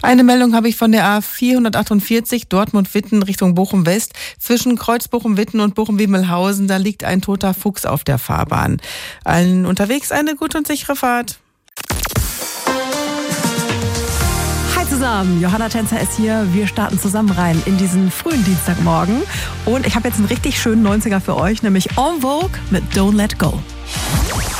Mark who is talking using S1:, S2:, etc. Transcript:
S1: Eine Meldung habe ich von der A448 Dortmund-Witten Richtung Bochum-West. Zwischen Kreuz Bochum-Witten und Bochum-Wimmelhausen, da liegt ein toter Fuchs auf der Fahrbahn. Allen unterwegs eine gute und sichere Fahrt.
S2: Hi zusammen, Johanna Tänzer ist hier. Wir starten zusammen rein in diesen frühen Dienstagmorgen. Und ich habe jetzt einen richtig schönen 90er für euch, nämlich En Vogue mit Don't Let Go.